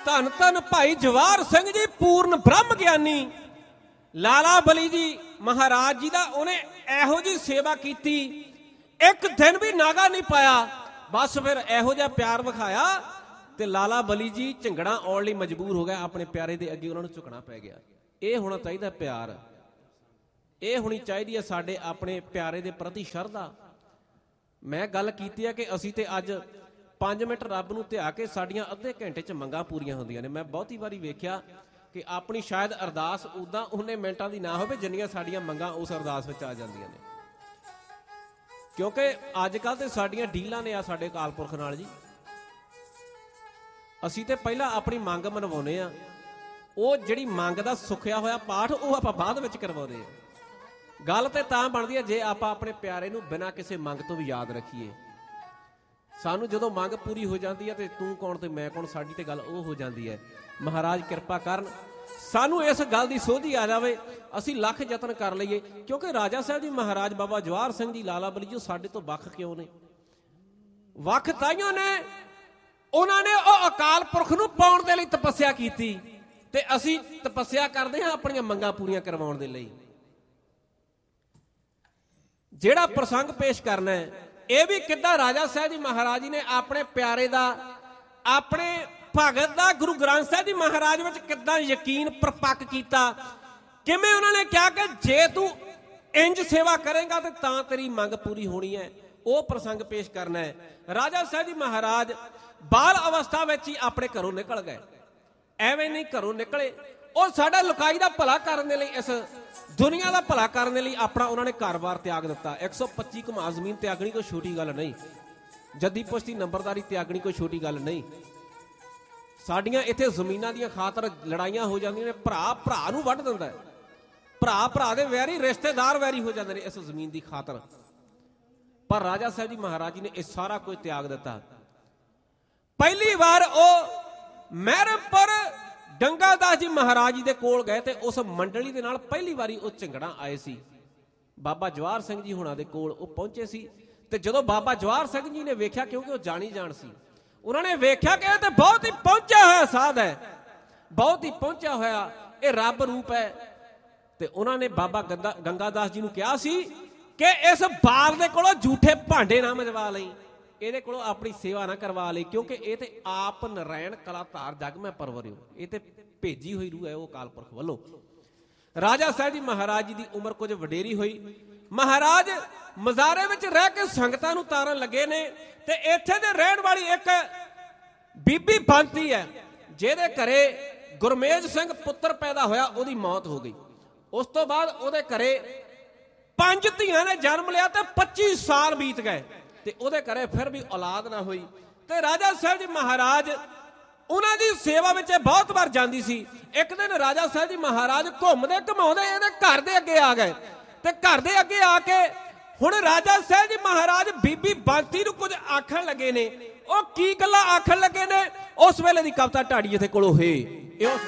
ਧੰਨ ਧੰਨ ਭਾਈ ਜਵਾਹਰ ਸਿੰਘ ਜੀ ਪੂਰਨ ਬ੍ਰਹਮ ਗਿਆਨੀ ਲਾਲਾ ਬਲੀ ਜੀ ਮਹਾਰਾਜ ਜੀ ਦਾ ਉਹਨੇ ਇਹੋ ਜਿਹੀ ਸੇਵਾ ਕੀਤੀ, ਇੱਕ ਦਿਨ ਵੀ ਨਾਗਾ ਨਹੀਂ ਪਾਇਆ। ਬਸ ਫਿਰ ਇਹੋ ਜਿਹਾ ਪਿਆਰ ਵਿਖਾਇਆ ਤੇ ਲਾਲਾ ਬਲੀ ਜੀ ਝੰਗੜਾ ਆਉਣ ਲਈ ਮਜਬੂਰ ਹੋ ਗਿਆ, ਆਪਣੇ ਪਿਆਰੇ ਦੇ ਅੱਗੇ ਉਹਨਾਂ ਨੂੰ ਝੁਕਣਾ ਪੈ ਗਿਆ। ਇਹ ਹੋਣਾ ਚਾਹੀਦਾ ਪਿਆਰ, ਇਹ ਹੋਣੀ ਚਾਹੀਦੀ ਹੈ ਸਾਡੇ ਆਪਣੇ ਪਿਆਰੇ ਦੇ ਪ੍ਰਤੀ ਸ਼ਰਧਾ। ਮੈਂ ਗੱਲ ਕੀਤੀ ਹੈ ਕਿ ਅਸੀਂ ਤੇ ਅੱਜ 5 ਮਿੰਟ ਰੱਬ ਨੂੰ ਧਿਆ ਕੇ ਸਾਡੀਆਂ ਅੱਧੇ ਘੰਟੇ 'ਚ ਮੰਗਾਂ ਪੂਰੀਆਂ ਹੁੰਦੀਆਂ ਨੇ। ਮੈਂ ਬਹੁਤੀ ਵਾਰੀ ਵੇਖਿਆ ਕਿ ਆਪਣੀ ਸ਼ਾਇਦ ਅਰਦਾਸ ਉੱਦਾਂ ਉਹਨੇ ਮਿੰਟਾਂ ਦੀ ਨਾ ਹੋਵੇ ਜਿੰਨੀਆਂ ਸਾਡੀਆਂ ਮੰਗਾਂ ਉਸ ਅਰਦਾਸ ਵਿੱਚ ਆ ਜਾਂਦੀਆਂ ਨੇ, ਕਿਉਂਕਿ ਅੱਜ ਕੱਲ੍ਹ ਤੇ ਸਾਡੀਆਂ ਡੀਲਾਂ ਨੇ ਆ ਸਾਡੇ ਅਕਾਲ ਪੁਰਖ ਨਾਲ ਜੀ। ਅਸੀਂ ਤੇ ਪਹਿਲਾਂ ਆਪਣੀ ਮੰਗ ਮਨਵਾਉਂਦੇ ਆ, ਉਹ ਜਿਹੜੀ ਮੰਗ ਦਾ ਸੁੱਖਿਆ ਹੋਇਆ ਪਾਠ ਉਹ ਆਪਾਂ ਬਾਅਦ ਵਿੱਚ ਕਰਵਾਉਂਦੇ ਆ। ਗੱਲ ਤੇ ਤਾਂ ਬਣਦੀ ਹੈ ਜੇ ਆਪਾਂ ਆਪਣੇ ਪਿਆਰੇ ਨੂੰ ਬਿਨਾਂ ਕਿਸੇ ਮੰਗ ਤੋਂ ਵੀ ਯਾਦ ਰੱਖੀਏ। ਸਾਨੂੰ ਜਦੋਂ ਮੰਗ ਪੂਰੀ ਹੋ ਜਾਂਦੀ ਹੈ ਤੇ ਤੂੰ ਕੌਣ ਤੇ ਮੈਂ ਕੌਣ, ਸਾਡੀ ਤੇ ਗੱਲ ਉਹ ਹੋ ਜਾਂਦੀ ਹੈ। ਮਹਾਰਾਜ ਕਿਰਪਾ ਕਰਨ ਸਾਨੂੰ ਇਸ ਗੱਲ ਦੀ ਸੋਝੀ ਆ ਜਾਵੇ, ਅਸੀਂ ਲੱਖ ਯਤਨ ਕਰ ਲਈਏ, ਕਿਉਂਕਿ ਰਾਜਾ ਸਾਹਿਬ ਜੀ ਮਹਾਰਾਜ ਬਾਬਾ ਜਵਾਹਰ ਸਿੰਘ ਜੀ ਲਾਲਾ ਬਲੀ ਜੀ ਸਾਡੇ ਤੋਂ ਵੱਖ ਕਿਉਂ ਨੇ? ਵੱਖ ਤਾਈਓ ਨੇ ਉਹਨਾਂ ਨੇ ਉਹ ਅਕਾਲ ਪੁਰਖ ਨੂੰ ਪਾਉਣ ਦੇ ਲਈ ਤਪੱਸਿਆ ਕੀਤੀ ਤੇ ਅਸੀਂ ਤਪੱਸਿਆ ਕਰਦੇ ਹਾਂ ਆਪਣੀਆਂ ਮੰਗਾਂ ਪੂਰੀਆਂ ਕਰਵਾਉਣ ਦੇ ਲਈ। ਜਿਹੜਾ ਪ੍ਰਸੰਗ ਪੇਸ਼ ਕਰਨਾ ਹੈ ਇਹ ਵੀ ਕਿੱਦਾਂ ਰਾਜਾ ਸਾਹਿਬ ਜੀ ਮਹਾਰਾਜ ਜੀ ਨੇ ਆਪਣੇ ਪਿਆਰੇ ਦਾ, ਆਪਣੇ ਭਗਤ ਦਾ ਗੁਰੂ ਗ੍ਰੰਥ ਸਾਹਿਬ ਜੀ ਮਹਾਰਾਜ ਵਿੱਚ ਕਿੱਦਾਂ ਯਕੀਨ ਪਰਪੱਕ ਕੀਤਾ। ਕਿਵੇਂ ਉਹਨਾਂ ਨੇ ਕਿਹਾ ਕਿ ਜੇ ਤੂੰ ਇੰਜ ਸੇਵਾ ਕਰੇਗਾ ਤੇ ਤਾਂ ਤੇਰੀ ਮੰਗ ਪੂਰੀ ਹੋਣੀ ਹੈ, ਉਹ ਪ੍ਰਸੰਗ ਪੇਸ਼ ਕਰਨਾ ਹੈ। ਰਾਜਾ ਸਾਹਿਬ ਜੀ ਮਹਾਰਾਜ ਬਾਲ ਅਵਸਥਾ ਵਿੱਚ ਹੀ ਆਪਣੇ ਘਰੋਂ ਨਿਕਲ ਗਏ। ਐਵੇਂ ਨਹੀਂ ਘਰੋਂ ਨਿਕਲੇ, ਉਹ ਸਾਡਾ ਲੁਕਾਈ ਦਾ ਭਲਾ ਕਰਨ ਦੇ ਲਈ, ਇਸ ਦੁਨੀਆ ਦਾ ਭਲਾ ਕਰਨ ਦੇ ਲਈ ਆਪਣਾ ਉਹਨਾਂ ਨੇ ਘਰ-ਬਾਰ ਤਿਆਗ ਦਿੱਤਾ। 125 ਕਮਾ ਜ਼ਮੀਨ ਤਿਆਗਣੀ ਕੋਈ ਛੋਟੀ ਗੱਲ ਨਹੀਂ, ਜੱਦੀ ਪੁਸ਼ਤੀ ਨੰਬਰਦਾਰੀ ਤਿਆਗਣੀ ਕੋਈ ਛੋਟੀ ਗੱਲ ਨਹੀਂ। ਸਾਡੀਆਂ ਇੱਥੇ ਜ਼ਮੀਨਾਂ ਦੀਆਂ ਖਾਤਰ ਲੜਾਈਆਂ ਹੋ ਜਾਂਦੀਆਂ ਨੇ, ਭਰਾ ਭਰਾ ਨੂੰ ਵੱਢ ਦਿੰਦਾ, ਭਰਾ ਭਰਾ ਦੇ ਵੈਰੀ, ਰਿਸ਼ਤੇਦਾਰ ਵੈਰੀ ਹੋ ਜਾਂਦੇ ਨੇ ਇਸ ਜ਼ਮੀਨ ਦੀ ਖਾਤਰ। ਪਰ ਰਾਜਾ ਸਾਹਿਬ ਜੀ ਮਹਾਰਾਜ ਜੀ ਨੇ ਇਹ ਸਾਰਾ ਕੁਝ ਤਿਆਗ ਦਿੱਤਾ। ਪਹਿਲੀ ਵਾਰ ਉਹ ਮਹਿਰਮਪੁਰ ਗੰਗਾ ਦਾਸ ਜੀ ਮਹਾਰਾਜ ਜੀ ਦੇ ਕੋਲ ਗਏ ਤੇ ਉਸ ਮੰਡਲੀ ਦੇ ਨਾਲ ਪਹਿਲੀ ਵਾਰੀ ਉਹ ਝੰਗੜਾ ਆਏ ਸੀ। ਬਾਬਾ ਜਵਾਹਰ ਸਿੰਘ ਜੀ ਹੁਣਾਂ ਦੇ ਕੋਲ ਉਹ ਪਹੁੰਚੇ ਸੀ ਤੇ ਜਦੋਂ ਬਾਬਾ ਜਵਾਹਰ ਸਿੰਘ ਜੀ ਨੇ ਵੇਖਿਆ, ਕਿਉਂਕਿ ਉਹ ਜਾਣੀ ਜਾਣ ਸੀ, ਉਹਨਾਂ ਨੇ ਵੇਖਿਆ ਕਿ ਇਹ ਤੇ ਬਹੁਤ ਹੀ ਪਹੁੰਚਿਆ ਹੋਇਆ ਸਾਧ ਹੈ, ਬਹੁਤ ਹੀ ਪਹੁੰਚਿਆ ਹੋਇਆ, ਇਹ ਰੱਬ ਰੂਪ ਹੈ। ਤੇ ਉਹਨਾਂ ਨੇ ਬਾਬਾ ਗੰਗਾ ਦਾਸ ਜੀ ਨੂੰ ਕਿਹਾ ਸੀ ਕਿ ਇਸ ਬਾਲ ਦੇ ਕੋਲੋਂ ਝੂਠੇ ਭਾਂਡੇ ਨਾ ਮਜਵਾ ਲਈ, ਇਹਦੇ ਕੋਲੋਂ ਆਪਣੀ ਸੇਵਾ ਨਾ ਕਰਵਾ ਲਈ, ਕਿਉਂਕਿ ਇਹ ਤੇ ਆਪ ਨਰਾਇਣ ਕਲਾਧਾਰ ਜਗ ਮੈਂ ਪਰਵਰਿਓ, ਇਹ ਤੇ ਭੇਜੀ ਹੋਈ ਰੂਹ ਹੈ ਉਹ ਅਕਾਲ ਪੁਰਖ ਵੱਲੋਂ। ਰਾਜਾ ਸਾਹਿਬ ਜੀ ਮਹਾਰਾਜ ਜੀ ਦੀ ਉਮਰ ਕੁਝ ਵਡੇਰੀ ਹੋਈ। ਮਹਾਰਾਜ ਮਜ਼ਾਰੇ ਵਿੱਚ ਰਹਿ ਕੇ ਸੰਗਤਾਂ ਨੂੰ ਤਾਰਨ ਲੱਗੇ ਨੇ ਤੇ ਇੱਥੇ ਦੇ ਰਹਿਣ ਵਾਲੀ ਇੱਕ ਬੀਬੀ ਬੰਤੀ ਹੈ, ਜਿਹਦੇ ਘਰੇ ਗੁਰਮੇਜ ਸਿੰਘ ਪੁੱਤਰ ਪੈਦਾ ਹੋਇਆ, ਉਹਦੀ ਮੌਤ ਹੋ ਗਈ। ਉਸ ਤੋਂ ਬਾਅਦ ਉਹਦੇ ਘਰੇ 5 ਧੀਆਂ ਨੇ ਜਨਮ ਲਿਆ ਤੇ 25 ਸਾਲ ਬੀਤ ਗਏ ਤੇ ਉਹਦੇ ਘਰੇ ਫਿਰ ਵੀ ਔਲਾਦ ਨਾ ਹੋਈ। ਤੇ ਰਾਜਾ ਸਾਹਿਬ ਜੀ ਮਹਾਰਾਜ ਉਹਨਾਂ ਦੀ ਸੇਵਾ ਵਿੱਚ ਬਹੁਤ ਵਾਰ ਜਾਂਦੀ ਸੀ। ਇੱਕ ਦਿਨ ਰਾਜਾ ਸਾਹਿਬ ਜੀ ਮਹਾਰਾਜ ਘੁੰਮਦੇ ਘਮਾਉਂਦੇ ਇਹਦੇ ਘਰ ਦੇ ਅੱਗੇ ਆ ਗਏ ਤੇ ਘਰ ਦੇ ਅੱਗੇ ਆ ਕੇ ਹੁਣ ਰਾਜਾ ਸਾਹਿਬ ਜੀ ਮਹਾਰਾਜ ਬੀਬੀ ਬੰਤੀ ਨੂੰ ਕੁਝ ਆਖਣ ਲੱਗੇ ਨੇ। ਉਹ ਕੀ ਗੱਲਾਂ ਆਖਣ ਲੱਗੇ ਨੇ ਉਸ ਵੇਲੇ ਦੀ ਕਵਿਤਾ ਢਾੜੀ ਜਿੱਥੇ ਕੋਲੋਂ ਹੋਏ।